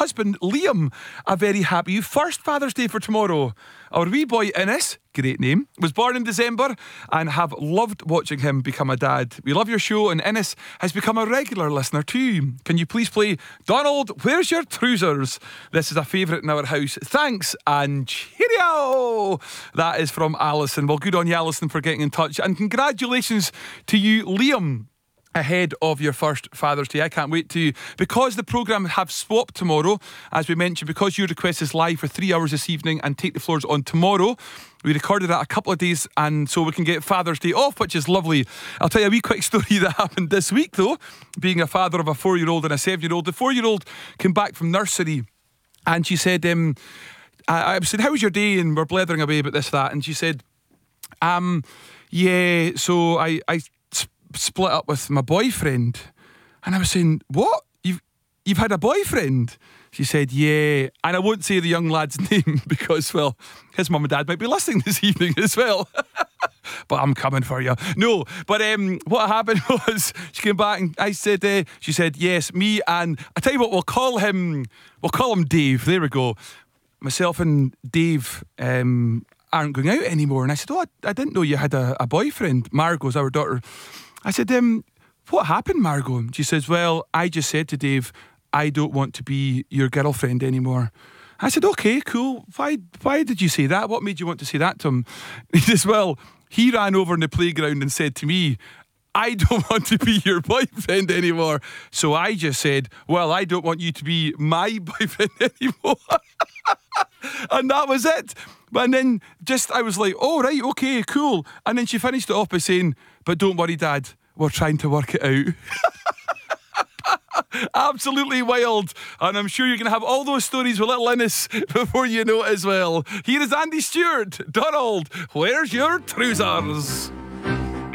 husband, Liam, a very happy first Father's Day for tomorrow. Our wee boy, Innes, great name, was born in December and have loved watching him become a dad. We love your show and Innes has become a regular listener too. Can you please play Donald, Where's Your Trousers? This is a favourite in our house. Thanks and cheerio! That is from Alison. Well, good on you, Alison, for getting in touch. And congratulations to you, Liam, ahead of your first Father's Day. I can't wait to, because the programme have swapped tomorrow, as we mentioned, because your request is live for 3 hours this evening and Take the Floors on tomorrow. We recorded that a couple of days and so we can get Father's Day off, which is lovely. I'll tell you a wee quick story that happened this week though. Being a father of a 4-year-old and a 7-year-old, the 4-year-old came back from nursery and she said, I said, how was your day? And we're blethering away about this, that. And she said, yeah, so I split up with my boyfriend. And I was saying, what? You've had a boyfriend? She said, yeah. And I won't say the young lad's name because, well, his mum and dad might be listening this evening as well. But I'm coming for you. No, but what happened was she came back and I said, she said, yes, me and I tell you what, we'll call him Dave. There we go. Myself and Dave aren't going out anymore. And I said, I didn't know you had a boyfriend. Margot's our daughter. I said, what happened, Margot? She says, well, I just said to Dave, I don't want to be your girlfriend anymore. I said, okay, cool. Why did you say that? What made you want to say that to him? He says, well, he ran over in the playground and said to me, I don't want to be your boyfriend anymore. So I just said, well, I don't want you to be my boyfriend anymore. And that was it. And then I was like, oh, right, okay, cool. And then she finished it off by saying, but don't worry, Dad, we're trying to work it out. Absolutely wild. And I'm sure you're going to have all those stories with little Innes before you know it as well. Here is Andy Stewart. Donald, where's your trousers?